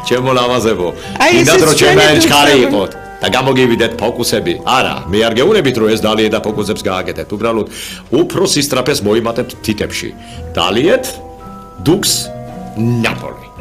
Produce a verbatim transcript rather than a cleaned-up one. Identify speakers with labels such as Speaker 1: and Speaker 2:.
Speaker 1: ჩემო ლამაზებო. კიდათ რო ჩემნაირ ჩქარი იყოთ და გამოგივიდეთ ფოკუსები. არა, მე არ გეუბნებით რომ ეს დალიე და ფოკუსებს გააკეთეთ. უბრალოდ უფრო სისტრაფეს მოიმატებთ თითებში. დალიეთ დუქს ნაპოლი.